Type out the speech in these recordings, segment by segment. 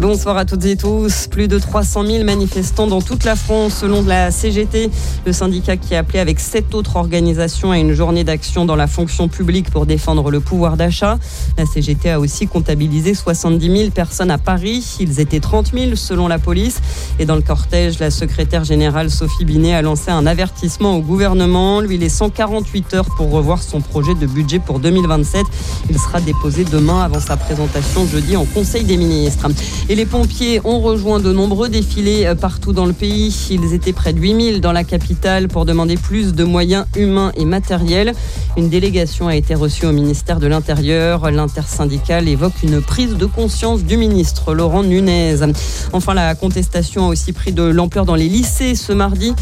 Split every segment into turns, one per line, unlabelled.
Bonsoir à toutes et tous. Plus de 300 000 manifestants dans toute la France selon la CGT, le syndicat qui a appelé avec 7 autres organisations à une journée d'action dans la fonction publique pour défendre le pouvoir d'achat. La CGT a aussi comptabilisé 70 000 personnes à Paris. Ils étaient 30 000 selon la police. Et dans le cortège, la secrétaire générale Sophie Binet a lancé un avertissement au gouvernement, lui laissant 48 heures pour revoir son projet de budget pour 2027. Il sera déposé demain avant sa présentation jeudi en Conseil des ministres. Et les pompiers ont rejoint de nombreux défilés partout dans le pays. Ils étaient près de 8 000 dans la capitale pour demander plus de moyens humains et matériels. Une délégation a été reçue au ministère de l'Intérieur. L'intersyndicale évoque une prise de conscience du ministre Laurent Nunez. Enfin, la contestation a aussi pris de l'ampleur dans les lycées ce mardi.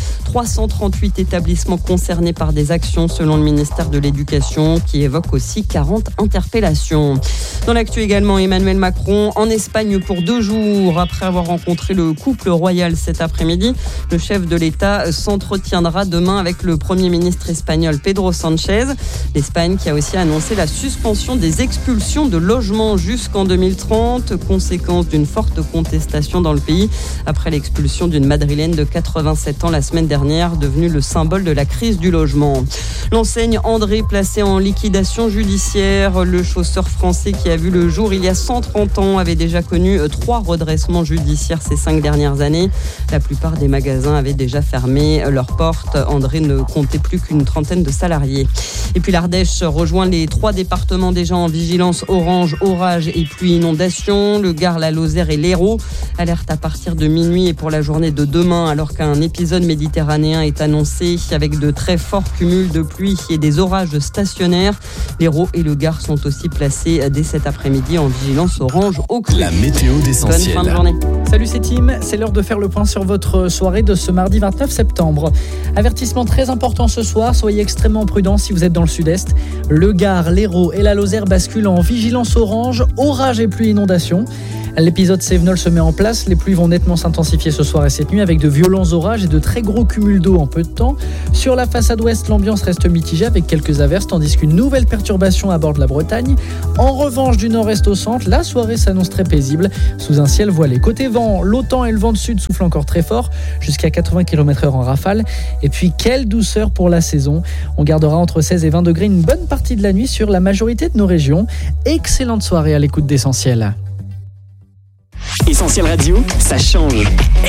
338 établissements concernés par des actions selon le ministère de l'Éducation qui évoque aussi 40 interpellations. Dans l'actu également, Emmanuel Macron en Espagne pour 2 jours. Après avoir rencontré le couple royal cet après-midi, le chef de l'État s'entretiendra demain avec le Premier ministre espagnol Pedro Sánchez. L'Espagne qui a aussi annoncé la suspension des expulsions de logements jusqu'en 2030, conséquence d'une forte contestation dans le pays après l'expulsion d'une Madrilène de 87 ans la semaine dernière, devenue le symbole de la crise du logement. L'enseigne André placée en liquidation judiciaire. Le chausseur français qui a vu le jour il y a 130 ans avait déjà connu 3 redressements judiciaires ces 5 dernières années. La plupart des magasins avaient déjà fermé leurs portes. André ne comptait plus qu'une trentaine de salariés. Et puis l'Ardèche rejoint les 3 départements déjà en vigilance orange, orage et pluie inondation. Le Gard, la Lozère et l'Hérault. Alerte à partir de minuit et pour la journée de demain, alors qu'un épisode méditerranéen est annoncé avec de très forts cumuls de pluie et des orages stationnaires. L'Hérault et le Gard sont aussi placés dès cet après-midi en vigilance orange au cru.
La météo d'Essentiel.
Bonne fin de journée.
Salut, c'est Tim. C'est l'heure de faire le point sur votre soirée de ce mardi 29 septembre. Avertissement très important ce soir. Soyez extrêmement prudents si vous êtes dans le sud-est. Le Gard, l'Hérault et la Lozère basculent en vigilance orange, orage et pluie inondation. L'épisode Cévenol se met en place. Les pluies vont nettement s'intensifier ce soir et cette nuit avec de violents orages et de très gros cumuls d'eau en peu de temps. Sur la façade ouest, l'ambiance reste mitigée avec quelques averses tandis qu'une nouvelle perturbation aborde la Bretagne. En revanche, du nord-est au centre, la soirée s'annonce très paisible sous un ciel voilé. Côté vent, l'OTAN et le vent de sud soufflent encore très fort jusqu'à 80 km/h en rafale. Et puis, quelle douceur pour la saison. On gardera entre 16 et 20 degrés une bonne partie de la nuit sur la majorité de nos régions. Excellente soirée à l'écoute d'Essentiel.
Essentiel Radio, ça change.